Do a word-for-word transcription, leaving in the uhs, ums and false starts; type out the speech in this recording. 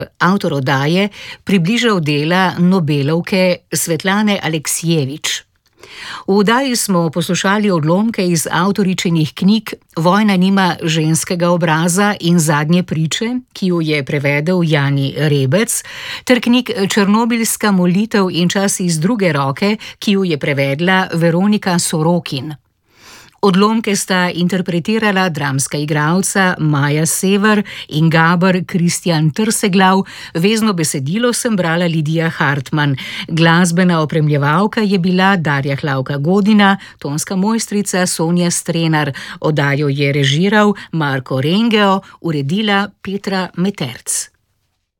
avtor oddaje približal dela Nobelovke Svetlane Aleksijevič. V oddaji smo poslušali odlomke iz avtoričinih knjig Vojna nima ženskega obraza in Zadnje priče, ki ju je prevedel Jani Rebec, ter knjig Černobilska molitev in Čas iz druge roke, ki ju je prevedla Veronika Sorokin. Odlomke sta interpretirala dramska igralca Maja Sever in Gaber Kristjan Trseglav, vezno besedilo sem brala Lidija Hartman, glasbena opremljevalka je bila Darja Hlavka Godina, tonska mojstrica Sonja Strenar, oddajo je režiral Marko Rengeo, uredila Petra Meterc.